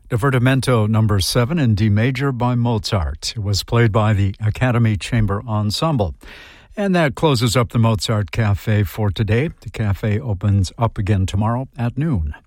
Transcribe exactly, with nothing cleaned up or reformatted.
Divertimento number seven in D major by Mozart. It was played by the Academy Chamber Ensemble. And that closes up the Mozart Cafe for today. The cafe opens up again tomorrow at noon.